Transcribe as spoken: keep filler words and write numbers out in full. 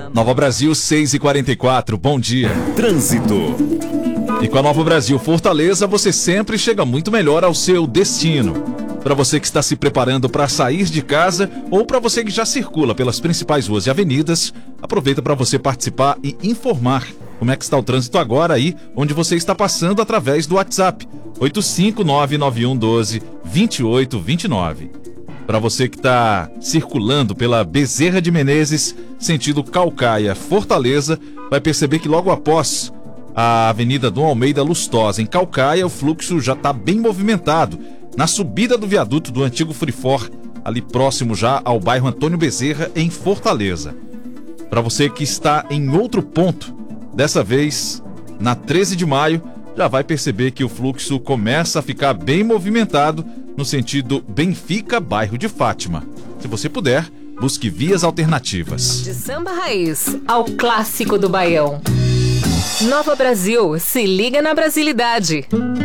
Nova Brasil seis e quarenta e quatro, bom dia. Trânsito. E com a Nova Brasil Fortaleza, você sempre chega muito melhor ao seu destino. Para você que está se preparando para sair de casa ou para você que já circula pelas principais ruas e avenidas, aproveita para você participar e informar como é que está o trânsito agora aí, onde você está passando através do WhatsApp oito cinco nove nove um um dois dois oito dois nove. Para você que está circulando pela Bezerra de Menezes, sentido Caucaia, Fortaleza, vai perceber que logo após a Avenida Dom Almeida Lustosa, em Caucaia, o fluxo já está bem movimentado. Na subida do viaduto do antigo Frifor, ali próximo já ao bairro Antônio Bezerra, em Fortaleza. Para você que está em outro ponto, dessa vez na treze de maio, já vai perceber que o fluxo começa a ficar bem movimentado no sentido Benfica, bairro de Fátima. Se você puder, busque vias alternativas. De samba raiz ao clássico do Baião. Nova Brasil, se liga na brasilidade.